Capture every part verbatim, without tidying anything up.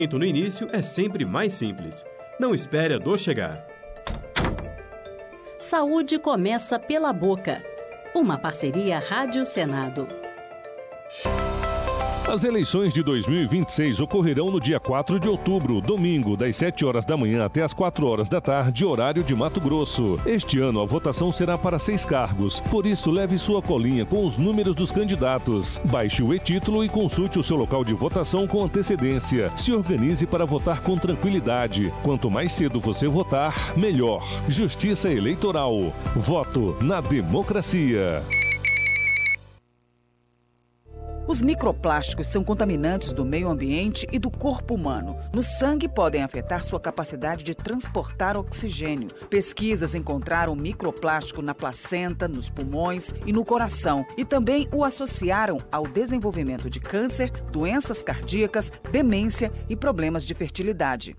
No início é sempre mais simples. Não espere a dor chegar. Saúde começa pela boca. Uma parceria Rádio Senado. As eleições de dois mil e vinte e seis ocorrerão no dia quatro de outubro, domingo, das sete horas da manhã até as quatro horas da tarde, horário de Mato Grosso. Este ano a votação será para seis cargos, por isso leve sua colinha com os números dos candidatos. Baixe o e-título e consulte o seu local de votação com antecedência. Se organize para votar com tranquilidade. Quanto mais cedo você votar, melhor. Justiça Eleitoral. Voto na democracia. Os microplásticos são contaminantes do meio ambiente e do corpo humano. No sangue podem afetar sua capacidade de transportar oxigênio. Pesquisas encontraram microplástico na placenta, nos pulmões e no coração. E também o associaram ao desenvolvimento de câncer, doenças cardíacas, demência e problemas de fertilidade.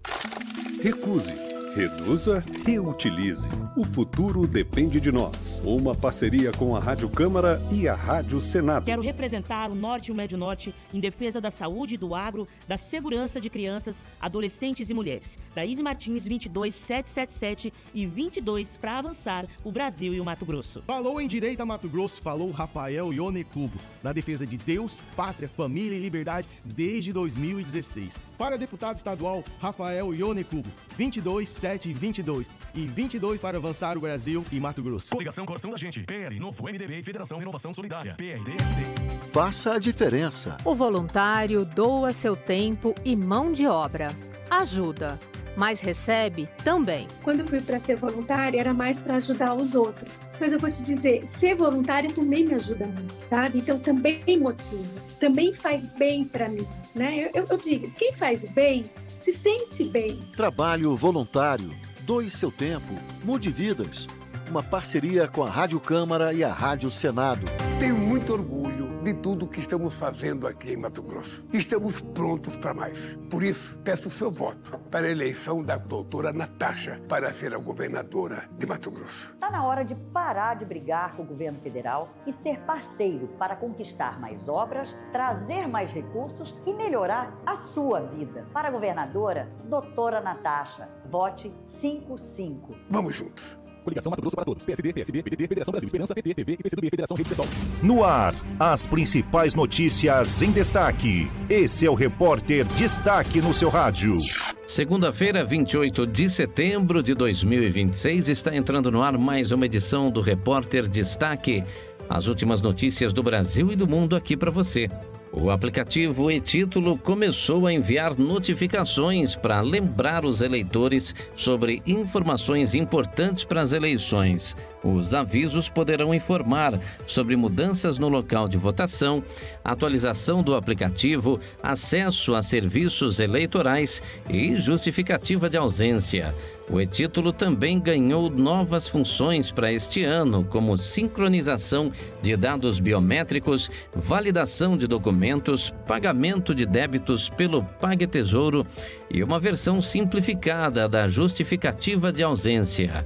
Recuse. Reduza, reutilize. O futuro depende de nós. Uma parceria com a Rádio Câmara e a Rádio Senado. Quero representar o Norte e o Médio Norte em defesa da saúde, do agro, da segurança de crianças, adolescentes e mulheres. Daíse Martins, vinte e dois, setecentos e setenta e sete e vinte e dois para avançar o Brasil e o Mato Grosso. Falou em Direita Mato Grosso, falou Rafael Ionecubo, na defesa de Deus, pátria, família e liberdade desde dois mil e dezesseis. Para deputado estadual, Rafael Ionecubo, vinte e dois, sete e vinte e dois e vinte e dois para avançar o Brasil e Mato Grosso. Coligação Coração da Gente, P L, Novo M D B e Federação Renovação Solidária, P R D S D. Faça a diferença. O voluntário doa seu tempo e mão de obra. Ajuda, mas recebe também. Quando eu fui para ser voluntária, era mais para ajudar os outros. Mas eu vou te dizer, ser voluntária também me ajuda muito, sabe? Então também motiva, também faz bem para mim, né? Eu, eu digo, quem faz o bem se sente bem. Trabalho voluntário, doe seu tempo, mude vidas. Uma parceria com a Rádio Câmara e a Rádio Senado. Tenho muito orgulho de tudo que estamos fazendo aqui em Mato Grosso. Estamos prontos para mais. Por isso, peço o seu voto para a eleição da doutora Natasha para ser a governadora de Mato Grosso. Está na hora de parar de brigar com o governo federal e ser parceiro para conquistar mais obras, trazer mais recursos e melhorar a sua vida. Para a governadora, doutora Natasha, vote cinco cinco. Vamos juntos. Coligação Mato Grosso para todos. P S D, P S B, P D T, Federação Brasil Esperança, P T, T V e P C do B, Federação Rede Pessoal. No ar, as principais notícias em destaque. Esse é o Repórter Destaque no seu rádio. Segunda-feira, vinte e oito de setembro de dois mil e vinte e seis, está entrando no ar mais uma edição do Repórter Destaque. As últimas notícias do Brasil e do mundo aqui para você. O aplicativo e-Título começou a enviar notificações para lembrar os eleitores sobre informações importantes para as eleições. Os avisos poderão informar sobre mudanças no local de votação, atualização do aplicativo, acesso a serviços eleitorais e justificativa de ausência. O e-Título também ganhou novas funções para este ano, como sincronização de dados biométricos, validação de documentos, pagamento de débitos pelo PagTesouro e uma versão simplificada da justificativa de ausência.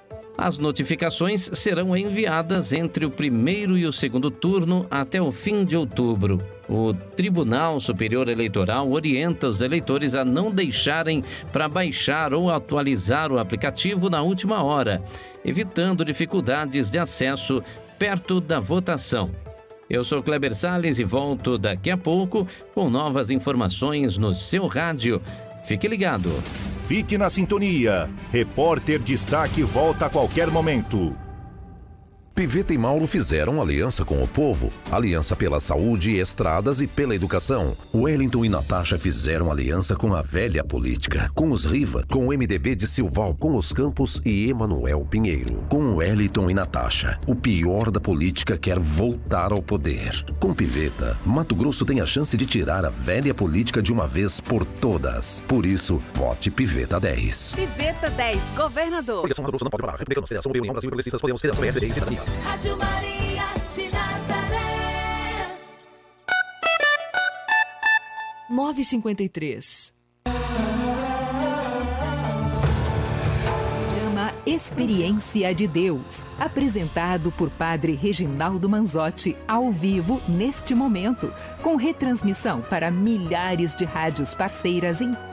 As notificações serão enviadas entre o primeiro e o segundo turno até o fim de outubro. O Tribunal Superior Eleitoral orienta os eleitores a não deixarem para baixar ou atualizar o aplicativo na última hora, evitando dificuldades de acesso perto da votação. Eu sou Kleber Salles e volto daqui a pouco com novas informações no seu rádio. Fique ligado. Fique na sintonia. Repórter Destaque volta a qualquer momento. Piveta e Mauro fizeram aliança com o povo, aliança pela saúde, estradas e pela educação. Wellington e Natasha fizeram aliança com a velha política, com os Riva, com o M D B de Silval, com os Campos e Emanuel Pinheiro. Com Wellington e Natasha, o pior da política quer voltar ao poder. Com Piveta, Mato Grosso tem a chance de tirar a velha política de uma vez por todas. Por isso, vote Piveta dez. Piveta dez, governador. Coligação Mato Grosso não pode parar. Republicanos, Federação União Brasil, Progressistas, Podemos, Federação P S D e Cidadania. Rádio Maria de Nazaré. nove e cinquenta e três. Experiência de Deus, apresentado por Padre Reginaldo Manzotti, ao vivo neste momento, com retransmissão para milhares de rádios parceiras em